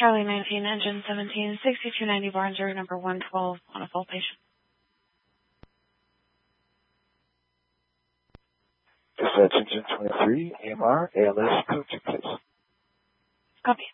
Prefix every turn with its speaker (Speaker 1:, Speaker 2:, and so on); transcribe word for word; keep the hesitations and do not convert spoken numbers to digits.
Speaker 1: Charlie nineteen, engine seventeen, sixty-two ninety Barnes Road, number one twelve, on a full patient.
Speaker 2: Dispatch engine twenty-three, A M R, A L S, code two, please.
Speaker 1: Copy.